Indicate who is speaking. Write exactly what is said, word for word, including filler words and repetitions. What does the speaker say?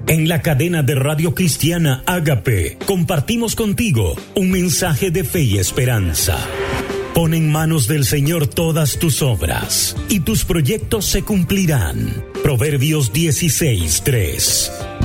Speaker 1: En la cadena de Radio Cristiana Ágape compartimos contigo un mensaje de fe y esperanza. Pon en manos del Señor todas tus obras y tus proyectos se cumplirán. Proverbios dieciséis tres.